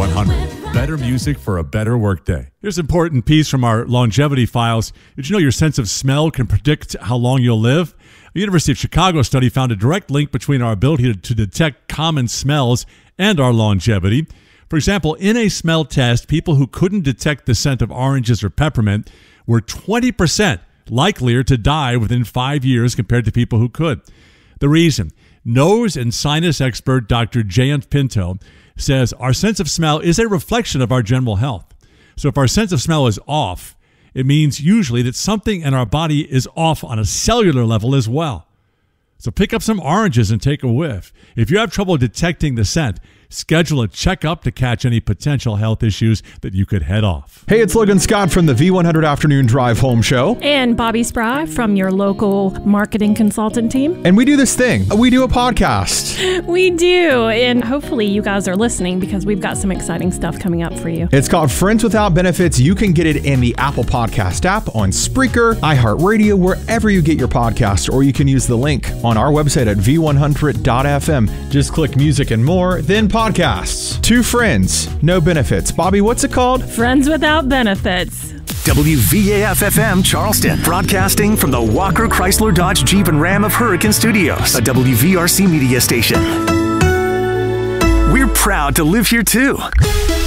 V100. Better music for a better workday. Here's an important piece from our longevity files. Did you know your sense of smell can predict how long you'll live? A University of Chicago study found a direct link between our ability to detect common smells and our longevity. For example, in a smell test, people who couldn't detect the scent of oranges or peppermint were 20% likelier to die within 5 years compared to people who could. The reason? Nose and sinus expert Dr. Jayant Pinto says our sense of smell is a reflection of our general health. So if our sense of smell is off, it means usually that something in our body is off on a cellular level as well. So pick up some oranges and take a whiff. If you have trouble detecting the scent, schedule a checkup to catch any potential health issues that you could head off. Hey, it's Logan Scott from the V100 Afternoon Drive Home Show. And Bobby Spry from your local marketing consultant team. And we do this thing. We do a podcast. We do. And hopefully you guys are listening because we've got some exciting stuff coming up for you. It's called Friends Without Benefits. You can get it in the Apple Podcast app, on Spreaker, iHeartRadio, wherever you get your podcast, or you can use the link on our website at v100.fm. Just click music and more, then podcasts. Two friends, no benefits. Bobby, what's it called? Friends Without Benefits. WVAF-FM Charleston, broadcasting from the Walker Chrysler Dodge Jeep and Ram of Hurricane Studios, a WVRC media station. We're proud to live here too.